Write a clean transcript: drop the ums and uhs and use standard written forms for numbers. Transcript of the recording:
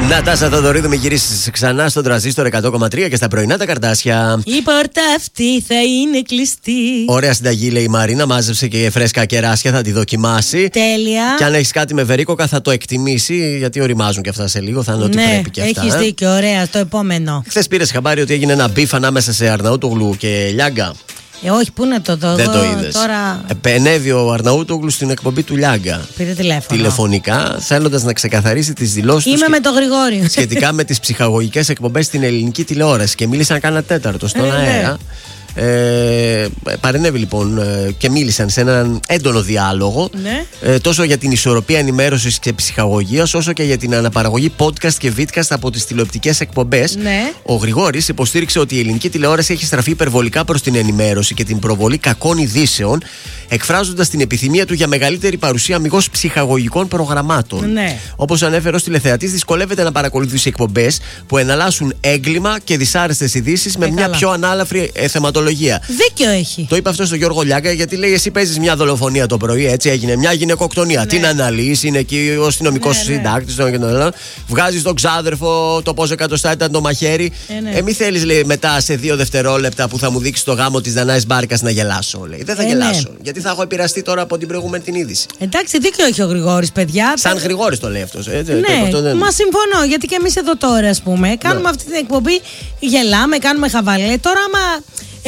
Νατάσα Θοδωρίδου, με γυρίσεις ξανά στον τραζίστορ 100,3 και στα πρωινά τα καρτάσια. Η πόρτα αυτή θα είναι κλειστή. Ωραία συνταγή, λέει η Μαρίνα. Μάζεψε και φρέσκα κεράσια, θα τη δοκιμάσει. Τέλεια. Και αν έχεις κάτι με βερίκοκα θα το εκτιμήσει, γιατί οριμάζουν και αυτά σε λίγο. Θα είναι ό,τι πρέπει και αυτά. Έχεις δίκιο, ωραία. Το επόμενο. Χθες πήρες χαμπάρι ότι έγινε ένα μπιφ ανάμεσα σε Αρναούτογλου και Λιάγκα? Όχι, πού να το δω. Δεν το είδες. Τώρα... Επενέβη ο Αρναούτογλου στην εκπομπή του Λιάγκα. Πήρε τηλέφωνο. Τηλεφωνικά, θέλοντας να ξεκαθαρίσει τις δηλώσεις του. Είμαι με το Γρηγόρη. Σχετικά με τις ψυχαγωγικές εκπομπές στην ελληνική τηλεόραση. Και μίλησαν κάνα τέταρτο στον αέρα. Παρενέβη λοιπόν και μίλησαν σε έναν έντονο διάλογο, τόσο για την ισορροπία ενημέρωσης και ψυχαγωγίας, όσο και για την αναπαραγωγή podcast και vidcast από τις τηλεοπτικές εκπομπές. Ο Γρηγόρης υποστήριξε ότι η ελληνική τηλεόραση έχει στραφεί υπερβολικά προς την ενημέρωση και την προβολή κακών ειδήσεων, εκφράζοντας την επιθυμία του για μεγαλύτερη παρουσία αμιγώς ψυχαγωγικών προγραμμάτων. Όπως ανέφερε ως τηλεθεατής, δυσκολεύεται να παρακολουθήσει εκπομπές που εναλλάσσουν έγκλημα και δυσάρεστες ειδήσεις με μια πιο ανάλαφρη θεματολογία. Δίκιο έχει. Το είπε αυτό στον Γιώργο Λιάγκα, γιατί λέει: εσύ παίζεις μια δολοφονία το πρωί, έτσι έγινε μια γυναικοκτονία. Την αναλύεις, είναι εκεί ο αστυνομικός συντάκτης, βγάζεις τον ξάδερφο, το πόσο εκατοστά ήταν το μαχαίρι. Μη θέλεις, λέει, μετά σε 2 δευτερόλεπτα που θα μου δείξει το γάμο της Δανάης Μπάρκας να γελάσω. Λέει. Δεν θα γελάσω. Γιατί θα έχω επηρεαστεί τώρα από την προηγούμενη την είδηση. Εντάξει, δίκιο έχει ο Γρηγόρης, παιδιά. Σαν Γρηγόρης το λέει αυτός. Μα συμφωνώ, γιατί και εμείς εδώ τώρα, ας πούμε, κάνουμε αυτή την εκπομπή, γελάμε, κάνουμε χαβαλέ. Τώρα, άμα